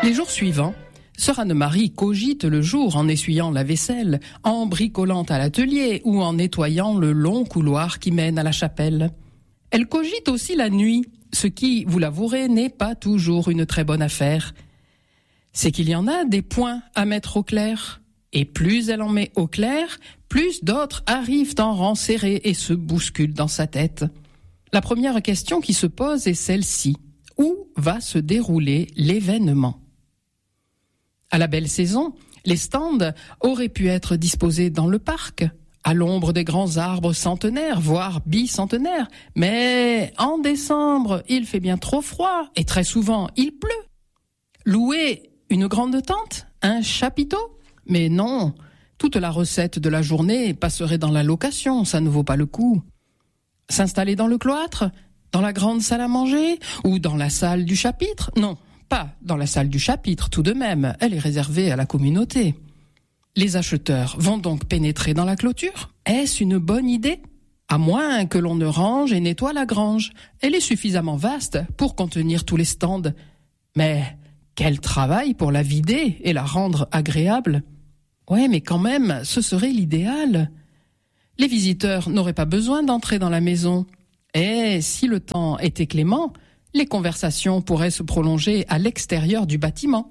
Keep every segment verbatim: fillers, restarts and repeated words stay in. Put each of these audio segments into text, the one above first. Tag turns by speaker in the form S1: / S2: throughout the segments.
S1: Les jours suivants, sœur Anne-Marie cogite le jour en essuyant la vaisselle, en bricolant à l'atelier ou en nettoyant le long couloir qui mène à la chapelle. Elle cogite aussi la nuit, ce qui, vous l'avouerez, n'est pas toujours une très bonne affaire. C'est qu'il y en a des points à mettre au clair. Et plus elle en met au clair, plus d'autres arrivent en rang serré et se bousculent dans sa tête. La première question qui se pose est celle-ci. Où va se dérouler l'événement ? À la belle saison, les stands auraient pu être disposés dans le parc, à l'ombre des grands arbres centenaires, voire bicentenaires. Mais en décembre, il fait bien trop froid et très souvent, il pleut. Louer une grande tente ? Un chapiteau ? Mais non, toute la recette de la journée passerait dans la location, ça ne vaut pas le coup. S'installer dans le cloître ? Dans la grande salle à manger ? Ou dans la salle du chapitre ? Non, pas dans la salle du chapitre tout de même, elle est réservée à la communauté. Les acheteurs vont donc pénétrer dans la clôture ? Est-ce une bonne idée ? À moins que l'on ne range et nettoie la grange. Elle est suffisamment vaste pour contenir tous les stands. Mais quel travail pour la vider et la rendre agréable ? Ouais, mais quand même, ce serait l'idéal. Les visiteurs n'auraient pas besoin d'entrer dans la maison. Et si le temps était clément, les conversations pourraient se prolonger à l'extérieur du bâtiment.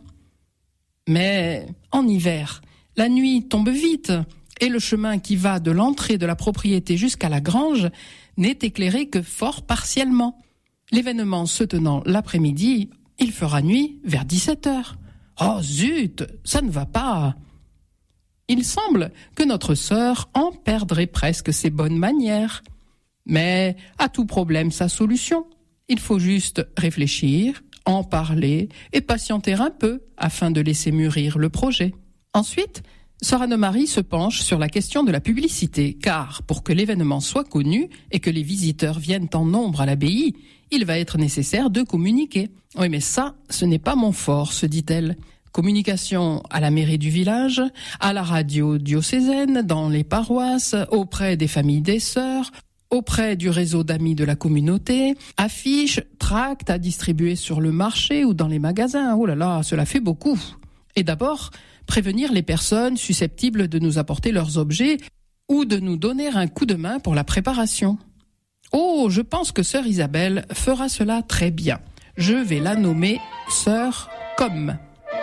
S1: Mais en hiver, la nuit tombe vite et le chemin qui va de l'entrée de la propriété jusqu'à la grange n'est éclairé que fort partiellement. L'événement se tenant l'après-midi, il fera nuit vers dix-sept heures. Oh zut, ça ne va pas. Il semble que notre sœur en perdrait presque ses bonnes manières. Mais à tout problème sa solution. Il faut juste réfléchir, en parler et patienter un peu afin de laisser mûrir le projet. Ensuite, sœur Anne-Marie se penche sur la question de la publicité, car pour que l'événement soit connu et que les visiteurs viennent en nombre à l'abbaye, il va être nécessaire de communiquer. Oui, mais ça, ce n'est pas mon fort, se dit-elle. Communication à la mairie du village, à la radio diocésaine, dans les paroisses, auprès des familles des sœurs, auprès du réseau d'amis de la communauté, affiches, tracts à distribuer sur le marché ou dans les magasins. Oh là là, cela fait beaucoup. Et d'abord, prévenir les personnes susceptibles de nous apporter leurs objets ou de nous donner un coup de main pour la préparation. Oh, je pense que sœur Isabelle fera cela très bien. Je vais la nommer sœur Com.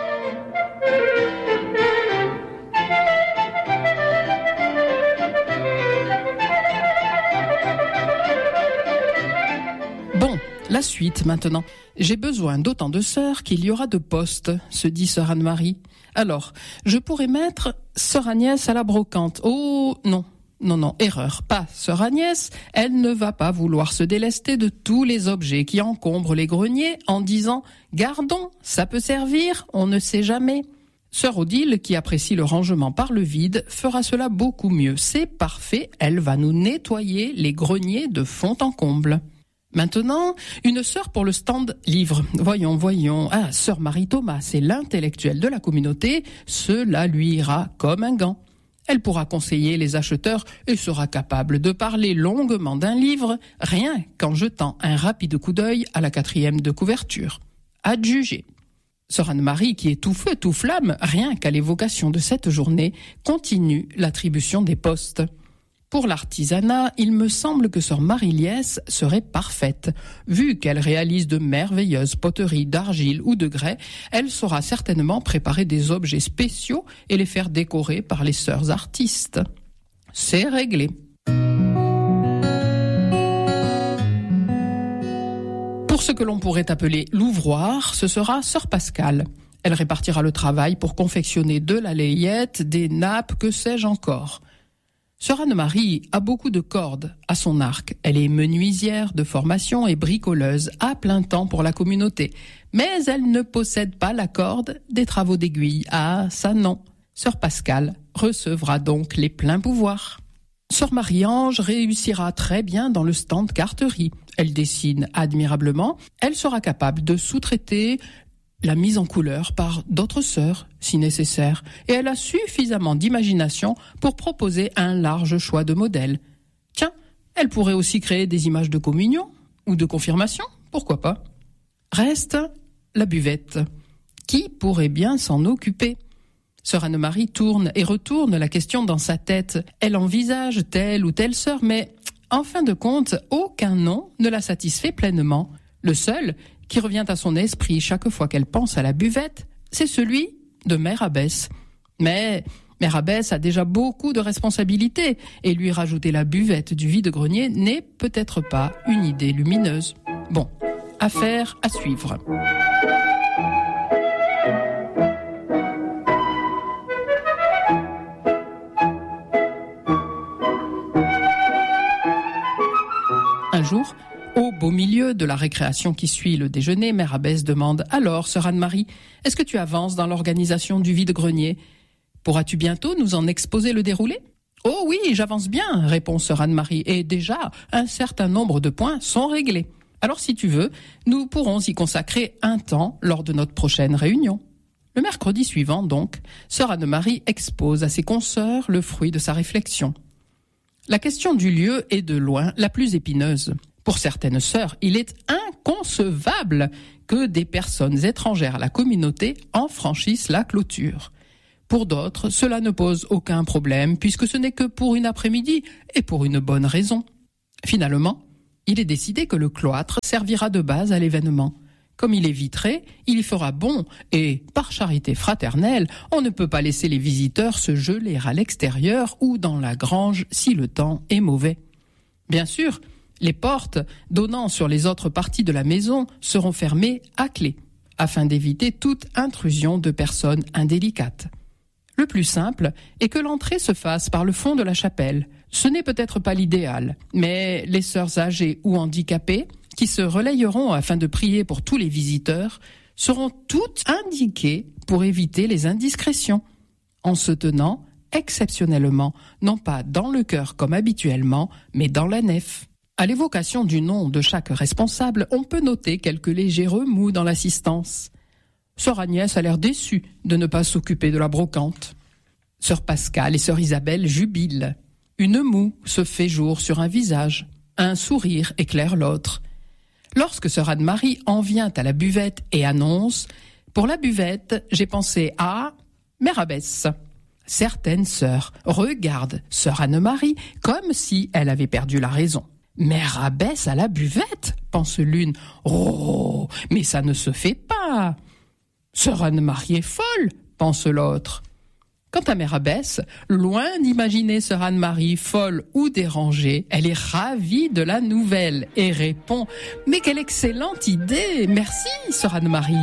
S1: Bon, la suite maintenant. J'ai besoin d'autant de sœurs qu'il y aura de postes, se dit sœur Anne-Marie. Alors, je pourrais mettre sœur Agnès à la brocante. Oh, non, non, non, erreur, pas sœur Agnès. Elle ne va pas vouloir se délester de tous les objets qui encombrent les greniers en disant « Gardons, ça peut servir, on ne sait jamais ». Sœur Odile, qui apprécie le rangement par le vide, fera cela beaucoup mieux. C'est parfait, elle va nous nettoyer les greniers de fond en comble. Maintenant, une sœur pour le stand livre. Voyons, voyons. Ah, sœur Marie-Thomas, c'est l'intellectuelle de la communauté. Cela lui ira comme un gant. Elle pourra conseiller les acheteurs et sera capable de parler longuement d'un livre, rien qu'en jetant un rapide coup d'œil à la quatrième de couverture. Adjugé. Sœur Anne-Marie, qui est tout feu, tout flamme, rien qu'à l'évocation de cette journée, continue l'attribution des postes. Pour l'artisanat, il me semble que sœur Marie-Liesse serait parfaite. Vu qu'elle réalise de merveilleuses poteries d'argile ou de grès, elle saura certainement préparer des objets spéciaux et les faire décorer par les sœurs artistes. C'est réglé. Pour ce que l'on pourrait appeler l'ouvroir, ce sera sœur Pascale. Elle répartira le travail pour confectionner de la layette, des nappes, que sais-je encore. Sœur Anne-Marie a beaucoup de cordes à son arc. Elle est menuisière de formation et bricoleuse à plein temps pour la communauté. Mais elle ne possède pas la corde des travaux d'aiguille. Ah, ça non. Sœur Pascale recevra donc les pleins pouvoirs. Sœur Marie-Ange réussira très bien dans le stand carterie. Elle dessine admirablement. Elle sera capable de sous-traiter la mise en couleur par d'autres sœurs, si nécessaire, et elle a suffisamment d'imagination pour proposer un large choix de modèles. Tiens, elle pourrait aussi créer des images de communion ou de confirmation, pourquoi pas. Reste la buvette. Qui pourrait bien s'en occuper ? Sœur Anne-Marie tourne et retourne la question dans sa tête. Elle envisage telle ou telle sœur, mais en fin de compte, aucun nom ne la satisfait pleinement. Le seul qui revient à son esprit chaque fois qu'elle pense à la buvette, c'est celui de Mère Abbesse. Mais Mère Abbesse a déjà beaucoup de responsabilités et lui rajouter la buvette du vide-grenier n'est peut-être pas une idée lumineuse. Bon, affaire à suivre. Un jour, au beau milieu de la récréation qui suit le déjeuner, Mère Abbesse demande « Alors, sœur Anne-Marie, est-ce que tu avances dans l'organisation du vide-grenier ? Pourras-tu bientôt nous en exposer le déroulé ?»« Oh oui, j'avance bien, répond sœur Anne-Marie, et déjà, un certain nombre de points sont réglés. Alors si tu veux, nous pourrons y consacrer un temps lors de notre prochaine réunion. » Le mercredi suivant, donc, sœur Anne-Marie expose à ses consoeurs le fruit de sa réflexion. La question du lieu est de loin la plus épineuse. Pour certaines sœurs, il est inconcevable que des personnes étrangères à la communauté en franchissent la clôture. Pour d'autres, cela ne pose aucun problème puisque ce n'est que pour une après-midi et pour une bonne raison. Finalement, il est décidé que le cloître servira de base à l'événement. Comme il est vitré, il y fera bon et, par charité fraternelle, on ne peut pas laisser les visiteurs se geler à l'extérieur ou dans la grange si le temps est mauvais. Bien sûr, les portes donnant sur les autres parties de la maison seront fermées à clé, afin d'éviter toute intrusion de personnes indélicates. Le plus simple est que l'entrée se fasse par le fond de la chapelle. Ce n'est peut-être pas l'idéal, mais les sœurs âgées ou handicapées qui se relayeront afin de prier pour tous les visiteurs, seront toutes indiquées pour éviter les indiscrétions, en se tenant exceptionnellement, non pas dans le chœur comme habituellement, mais dans la nef. À l'évocation du nom de chaque responsable, on peut noter quelques légers remous dans l'assistance. Sœur Agnès a l'air déçue de ne pas s'occuper de la brocante. Sœur Pascale et sœur Isabelle jubilent. Une moue se fait jour sur un visage. Un sourire éclaire l'autre. Lorsque sœur Anne-Marie en vient à la buvette et annonce « Pour la buvette, j'ai pensé à Mère Abbesse ». Certaines sœurs regardent sœur Anne-Marie comme si elle avait perdu la raison. « Mère Abbesse à la buvette ?» pense l'une. « Oh, mais ça ne se fait pas !»« Sœur Anne-Marie est folle !» pense l'autre. Quant à Mère Abbesse, loin d'imaginer sœur Anne-Marie folle ou dérangée, elle est ravie de la nouvelle et répond « Mais quelle excellente idée! Merci, sœur Anne-Marie !»